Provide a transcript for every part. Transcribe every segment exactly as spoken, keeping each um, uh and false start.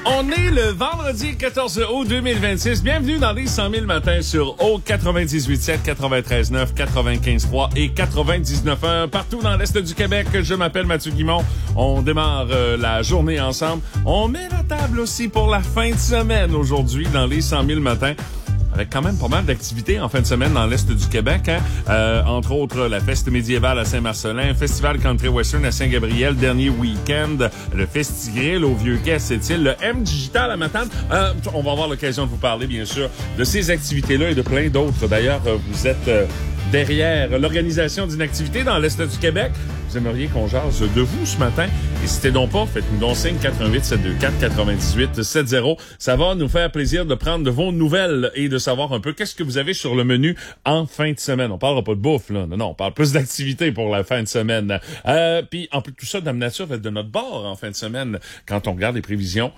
On est le vendredi quatorze août deux mille vingt-six. Bienvenue dans les cent mille matins sur O quatre-vingt-dix-huit sept, quatre-vingt-treize neuf, quatre-vingt-quinze trois et quatre-vingt-dix-neuf un partout dans l'Est du Québec. Je m'appelle Mathieu Guimond. On démarre euh, la journée ensemble. On met la table aussi pour la fin de semaine aujourd'hui dans les cent mille matins. Avec quand même pas mal d'activités en fin de semaine dans l'Est du Québec. Hein? Euh, entre autres, la fête médiévale à Saint-Marcelin, Festival Country Western à Saint-Gabriel, dernier week-end, le Festigrill au Vieux-Quai à Sept-Îles, le M Digital à Matane. Euh, on va avoir l'occasion de vous parler, bien sûr, de ces activités-là et de plein d'autres. D'ailleurs, vous êtes euh, derrière l'organisation d'une activité dans l'Est du Québec. Vous aimeriez qu'on jase de vous ce matin? N'hésitez donc pas, faites-nous donc signe quatre un huit, sept deux quatre, quatre-vingt-dix-huit soixante. Ça va nous faire plaisir de prendre de vos nouvelles et de savoir un peu qu'est-ce que vous avez sur le menu en fin de semaine. On parlera pas de bouffe, là. Non, non, on parle plus d'activités pour la fin de semaine. Euh, puis, en plus de tout ça, Dame Nature va être de notre bord en fin de semaine quand on regarde les prévisions.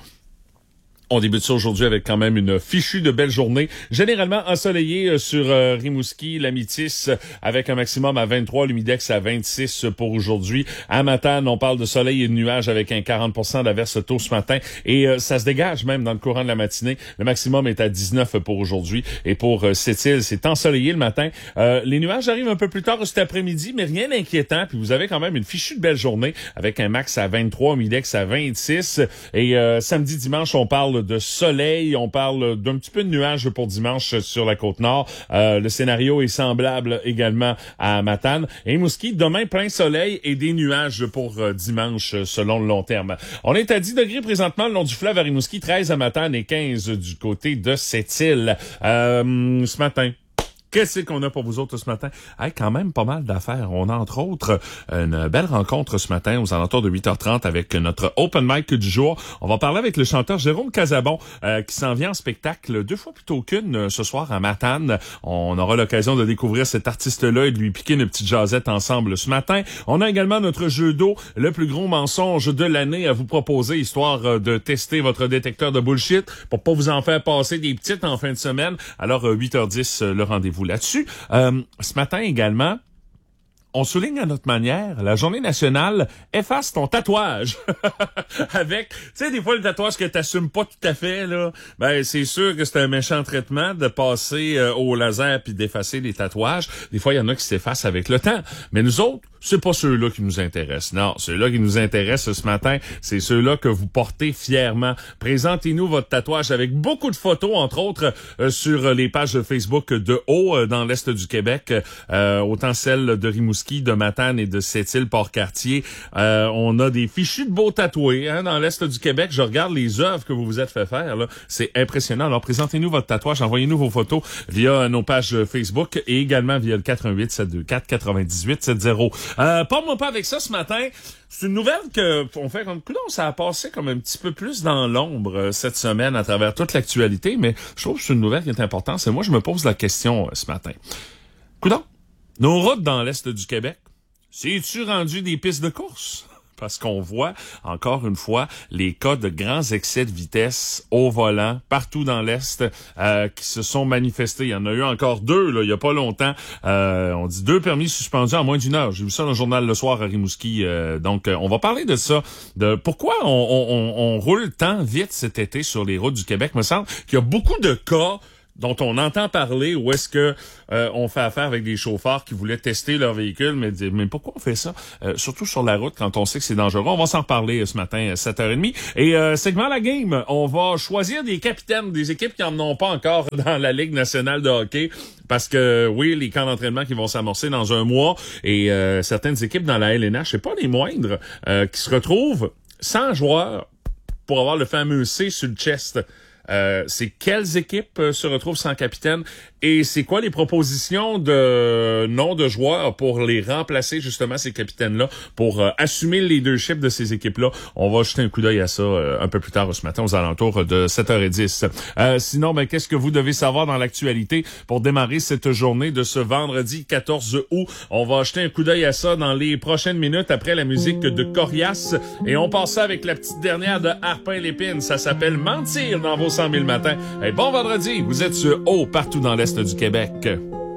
On débute ça aujourd'hui avec quand même une fichue de belle journée, généralement ensoleillée sur euh, Rimouski, la Métis, avec un maximum à vingt-trois, l'humidex à vingt-six pour aujourd'hui. À Matane, on parle de soleil et de nuages avec un quarante pour cent d'averse tôt ce matin et euh, ça se dégage même dans le courant de la matinée. Le maximum est à dix-neuf pour aujourd'hui et pour euh, Sept-Îles, c'est ensoleillé le matin. Euh, les nuages arrivent un peu plus tard cet après-midi, mais rien d'inquiétant. Puis vous avez quand même une fichue de belle journée avec un max à vingt-trois, humidex à vingt-six et euh, samedi, dimanche, on parle de soleil, on parle d'un petit peu de nuages pour dimanche sur la Côte-Nord. Euh, le scénario est semblable également à Matane. Et Rimouski, demain, plein soleil et des nuages pour euh, dimanche selon le long terme. On est à dix degrés présentement le long du fleuve à Rimouski, treize à Matane et quinze du côté de Sept-Îles. Euh, ce matin, qu'est-ce qu'on a pour vous autres ce matin? Hey, quand même pas mal d'affaires. On a entre autres une belle rencontre ce matin aux alentours de huit heures trente avec notre open mic du jour. On va parler avec le chanteur Jérôme Casabon euh, qui s'en vient en spectacle deux fois plus tôt qu'une euh, ce soir à Matane. On aura l'occasion de découvrir cet artiste-là et de lui piquer une petite jasette ensemble ce matin. On a également notre jeu d'eau, le plus gros mensonge de l'année à vous proposer, histoire de tester votre détecteur de bullshit pour pas vous en faire passer des petites en fin de semaine. Alors huit heures dix, le rendez-vous là-dessus. Euh, ce matin également, on souligne à notre manière la journée nationale efface ton tatouage. Avec, tu sais, des fois le tatouage que t'assumes pas tout à fait, là, ben c'est sûr que c'est un méchant traitement de passer euh, au laser puis d'effacer les tatouages. Des fois, il y en a qui s'effacent avec le temps. Mais nous autres, c'est pas ceux-là qui nous intéressent. Non, ceux-là qui nous intéressent ce matin, c'est ceux-là que vous portez fièrement. Présentez-nous votre tatouage avec beaucoup de photos, entre autres, euh, sur les pages Facebook de haut euh, dans l'Est du Québec, euh, autant celles de Rimouski, de Matane et de Sept-Îles, Port-Cartier. Euh, on a des fichus de beaux tatoués hein, dans l'Est du Québec. Je regarde les œuvres que vous vous êtes fait faire. Là. C'est impressionnant. Alors, présentez-nous votre tatouage. Envoyez-nous vos photos via nos pages Facebook et également via le quatre un huit, sept deux quatre, quatre-vingt-dix-huit soixante. Euh, Parle-moi pas avec ça ce matin. C'est une nouvelle que on fait comme coudonc, ça a passé comme un petit peu plus dans l'ombre euh, cette semaine à travers toute l'actualité, mais je trouve que c'est une nouvelle qui est importante. C'est moi, je me pose la question euh, ce matin. Coudonc, nos routes dans l'Est du Québec, c'est-tu rendu des pistes de course? Parce qu'on voit, encore une fois, les cas de grands excès de vitesse au volant, partout dans l'Est, euh, qui se sont manifestés. Il y en a eu encore deux, là, il y a pas longtemps. Euh, on dit deux permis suspendus en moins d'une heure. J'ai vu ça dans le journal Le Soir à Rimouski. Euh, donc, euh, on va parler de ça. De pourquoi on, on, on roule tant vite cet été sur les routes du Québec. Il me semble qu'il y a beaucoup de cas dont on entend parler, où est-ce que euh, on fait affaire avec des chauffeurs qui voulaient tester leur véhicule, mais mais pourquoi on fait ça? Euh, surtout sur la route, quand on sait que c'est dangereux. On va s'en reparler ce matin à sept heures trente. Et euh, segment la game, on va choisir des capitaines des équipes qui n'en ont pas encore dans la Ligue nationale de hockey. Parce que, oui, les camps d'entraînement qui vont s'amorcer dans un mois, et euh, certaines équipes dans la L N H, c'est pas les moindres, euh, qui se retrouvent sans joueurs pour avoir le fameux C sur le chest. Euh, c'est quelles équipes euh, se retrouvent sans capitaine et c'est quoi les propositions de nom de joueurs pour les remplacer justement ces capitaines-là pour euh, assumer le leadership de ces équipes-là. On va jeter un coup d'œil à ça euh, un peu plus tard ce matin aux alentours de sept heures dix. Euh, sinon, ben qu'est-ce que vous devez savoir dans l'actualité pour démarrer cette journée de ce vendredi quatorze août? On va jeter un coup d'œil à ça dans les prochaines minutes après la musique de Corias et on passe ça avec la petite dernière de Harpin Lépine. Ça s'appelle Mentir dans vos cent mille matins. Hey, bon vendredi, vous êtes sur haut partout dans l'Est du Québec.